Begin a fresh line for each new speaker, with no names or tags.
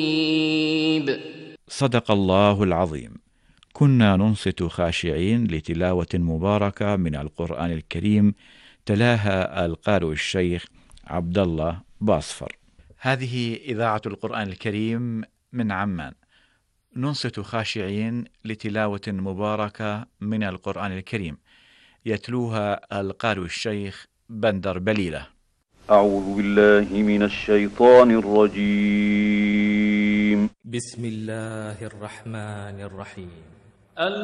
صدق الله العظيم. كنا ننصت خاشعين لتلاوة مباركة من القرآن الكريم، تلاها القارئ الشيخ عبد الله باصفر. هذه إذاعة القرآن الكريم من عمان، ننصت خاشعين لتلاوة مباركة من القرآن الكريم، يتلوها القارئ الشيخ بندر بليلة.
أعوذ بالله من الشيطان الرجيم.
بسم الله الرحمن الرحيم.